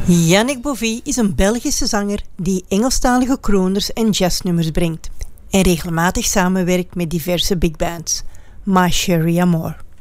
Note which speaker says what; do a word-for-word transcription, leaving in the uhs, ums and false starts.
Speaker 1: Yannick Bovie is een Belgische zanger die Engelstalige crooners en jazznummers brengt en regelmatig samenwerkt met diverse big bands. Ma Chérie Amour.